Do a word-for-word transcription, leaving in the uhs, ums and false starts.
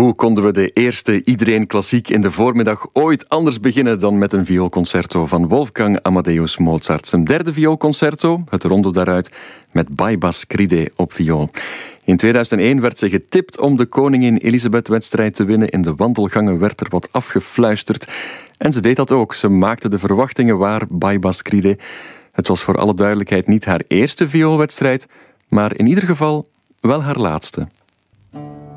Hoe konden we de eerste Iedereen Klassiek in de voormiddag ooit anders beginnen dan met een vioolconcerto van Wolfgang Amadeus Mozart? Zijn derde vioolconcerto, het rondo daaruit, met Baibas Cride op viool. In tweeduizend één werd ze getipt om de Koningin Elisabeth-wedstrijd te winnen. In de wandelgangen werd er wat afgefluisterd. En ze deed dat ook. Ze maakte de verwachtingen waar, Baibas Cride. Het was voor alle duidelijkheid niet haar eerste vioolwedstrijd, maar in ieder geval wel haar laatste.